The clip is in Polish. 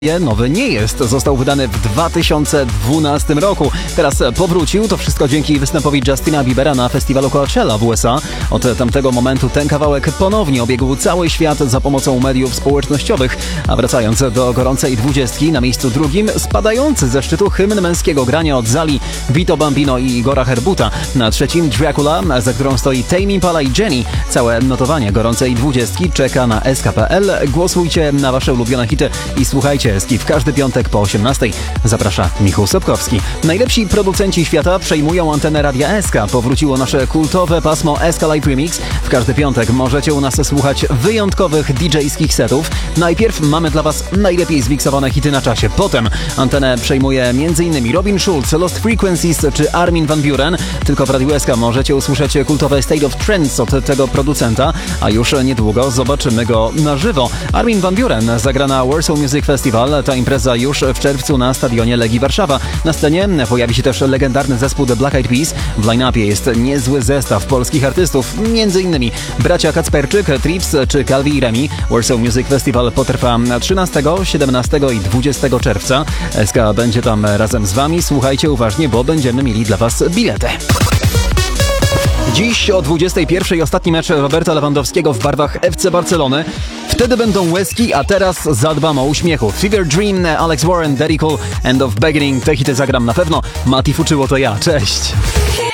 Nowy nie jest. Został wydany w 2012 roku. Teraz powrócił. To wszystko dzięki występowi Justina Biebera na festiwalu Coachella w USA. Od tamtego momentu ten kawałek ponownie obiegł cały świat za pomocą mediów społecznościowych. A wracając do gorącej 20, na miejscu drugim spadający ze szczytu hymn męskiego grania od Zali, Vito Bambino i Igora Herbuta. Na trzecim Dracula, za którą stoi Tame Impala i Jenny. Całe notowanie gorącej 20 czeka na sk.pl. Głosujcie na wasze ulubione hity i słuchajcie w każdy piątek po 18. Zaprasza Michał Sobkowski. Najlepsi producenci świata przejmują antenę Radia SK. Powróciło nasze kultowe pasmo SK Live Remix. W każdy piątek możecie u nas słuchać wyjątkowych DJ-skich setów. Najpierw mamy dla was najlepiej zmiksowane hity na czasie. Potem antenę przejmuje m.in. Robin Schulz, Lost Frequencies czy Armin van Buuren. Tylko w Radiu SK możecie usłyszeć kultowe State of Trance od tego producenta, a już niedługo zobaczymy go na żywo. Armin van Buuren zagra na Warsaw Music Festival. Ta impreza już w czerwcu na stadionie Legii Warszawa. Na scenie pojawi się też legendarny zespół The Black Eyed Peas. W line-upie jest niezły zestaw polskich artystów, m.in. bracia Kacperczyk, Trips czy Calvi i Remi. Warsaw Music Festival potrwa 13, 17 i 20 czerwca. SK będzie tam razem z wami. Słuchajcie uważnie, bo będziemy mieli dla was bilety. Dziś o 21 ostatni mecz Roberta Lewandowskiego w barwach FC Barcelony. Wtedy będą łezki, a teraz zadbam o uśmiechu. Fever Dream, Alex Warren, Daddy Cool, End of Beginning. Te hity zagram na pewno. Mati Fuczyło to ja. Cześć!